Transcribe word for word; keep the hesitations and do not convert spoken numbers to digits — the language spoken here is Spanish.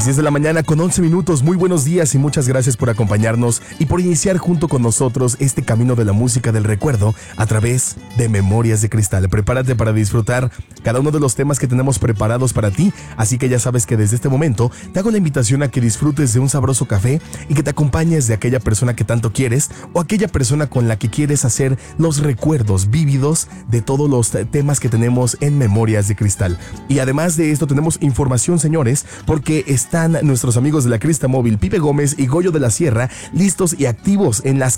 Las diez de la mañana con once minutos, muy buenos días y muchas gracias por acompañarnos y por iniciar junto con nosotros este camino de la música del recuerdo a través de Memorias de Cristal. Prepárate para disfrutar cada uno de los temas que tenemos preparados para ti, así que ya sabes que desde este momento te hago la invitación a que disfrutes de un sabroso café y que te acompañes de aquella persona que tanto quieres o aquella persona con la que quieres hacer los recuerdos vívidos de todos los temas que tenemos en Memorias de Cristal. Y además de esto tenemos información, señores, porque están nuestros amigos de la Crista Móvil, Pipe Gómez y Goyo de la Sierra, listos y activos en las